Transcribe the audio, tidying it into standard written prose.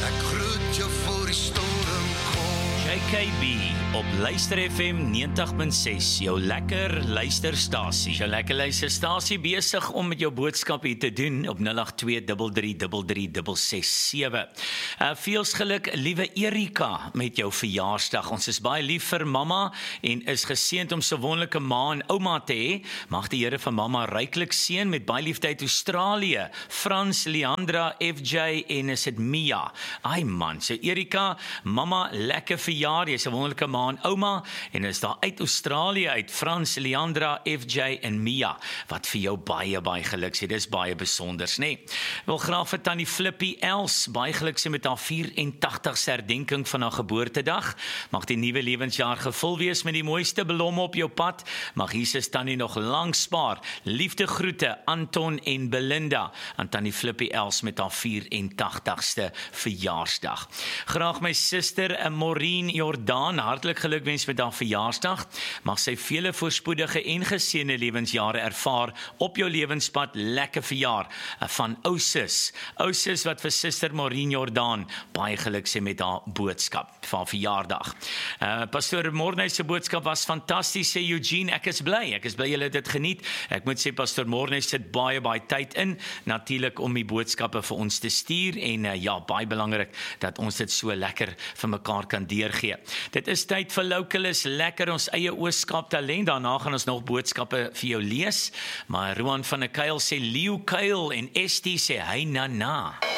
Ek groet jou voor die storm kom. JKB op Luister FM 90.6, jou lekker luisterstasie. Jou lekker luisterstasie besig om met jou boodskap hier te doen op 082333367. Veels geluk, liewe Erika, met jou verjaarsdag. Ons is baie lief vir mamma en is geseënd om so wonderlike ma en ouma te hê. Mag die Here vir mamma ryklik seën met baie liefde uit Australië. Frans, Leandra, FJ en is dit Mia. Ai man, so Erika, mamma, lekker verjaar, jy is 'n wonderlike ma en ouma, en is daar uit Australië, uit Frans, Leandra, FJ en Mia, wat vir jou baie, baie geluk sê, dis baie besonders, nee. Wil graag vir Tannie Flippie Els, baie geluk sê met haar 84ste herdenking van haar geboortedag, mag die nuwe lewensjaar gevul wees met die mooiste blomme op jou pad, mag Jesus Tannie nog lang spaar, liefde groete, Anton en Belinda, aan Tannie Flippie Els met haar 84ste verjaarsdag. Graag my suster Maureen Jordaan, hartlik gelukwens met haar verjaarsdag. Mag sy vele voorspoedige en geseënde lewensjare ervaar op jou lewenspad. Lekker verjaar van Ousis. Ousis wat vir suster Maureen Jordaan baie geluk sê met haar boodskap van verjaardag. Pastoor Morney se boodskap was fantasties, sê Eugene. Ek is bly julle het dit geniet. Ek moet sê Pastoor Morney sit baie tyd in, natuurlik om die boodskappe vir ons te stuur en ja, baie belangrik dat ons dit so lekker vir mekaar kan deurgee. Dit is tyd vir Localus, lekker ons eie Ooskaap talent, daarna gaan ons nog boodskappe vir jou lees, maar Roan van der Kuil sê Leo Kuil en Estie sê hy na.